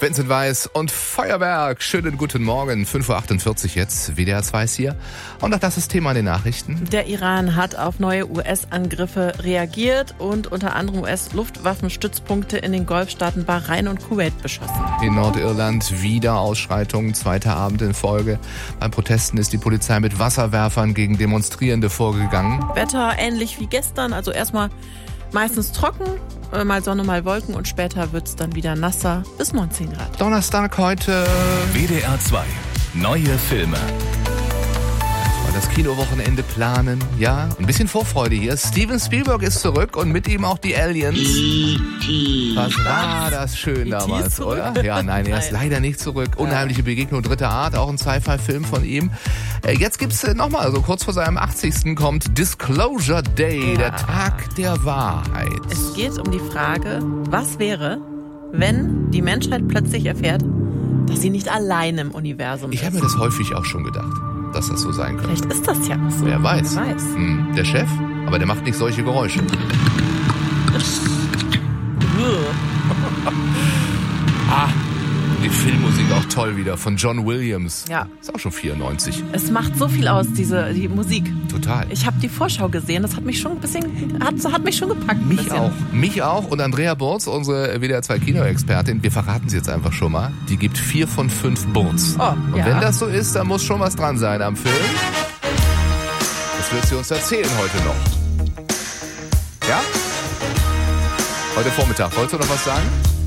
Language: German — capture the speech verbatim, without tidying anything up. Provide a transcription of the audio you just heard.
Vincent Weiss und Feuerwerk. Schönen guten Morgen. fünf Uhr achtundvierzig jetzt. W D R zwei hier. Und auch das ist Thema in den Nachrichten. Der Iran hat auf neue U S-Angriffe reagiert und unter anderem U S-Luftwaffenstützpunkte in den Golfstaaten Bahrain und Kuwait beschossen. In Nordirland wieder Ausschreitungen, zweiter Abend in Folge. Beim Protesten ist die Polizei mit Wasserwerfern gegen Demonstrierende vorgegangen. Wetter ähnlich wie gestern, also erstmal meistens trocken, mal Sonne, mal Wolken und später wird es dann wieder nasser bis neunzehn Grad. Donnerstag heute. W D R zwei. Neue Filme. Das Kinowochenende planen, ja, ein bisschen Vorfreude hier. Steven Spielberg ist zurück und mit ihm auch die Aliens. Was war das schön damals, oder? Ja, nein, er ist leider nicht zurück. Unheimliche Begegnung dritter Art, auch ein Sci-Fi-Film von ihm. Jetzt gibt's nochmal, also kurz vor seinem achtzigsten kommt Disclosure Day, der Tag der Wahrheit. Es geht um die Frage, was wäre, wenn die Menschheit plötzlich erfährt, dass sie nicht allein im Universum ist. Ich habe mir das häufig auch schon gedacht, dass das so sein könnte. Vielleicht ist das ja so. Wer weiß. Wer weiß. Hm, der Chef, aber der macht nicht solche Geräusche. ah, die Filmmusik auch toll wieder von John Williams. Ja. Ist auch schon vierundneunzig. Es macht so viel aus, diese die Musik. Total. Ich habe die Vorschau gesehen, das hat mich schon ein bisschen, hat, hat mich schon gepackt. Mich bisschen. auch. Mich auch. Und Andrea Burz, unsere W D R zwei Kino-Expertin, wir verraten sie jetzt einfach schon mal, die gibt vier von fünf Burz. Oh, Und ja. wenn das so ist, dann muss schon was dran sein am Film. Das wird sie uns erzählen heute noch. Ja? Heute Vormittag. Wolltest du noch was sagen?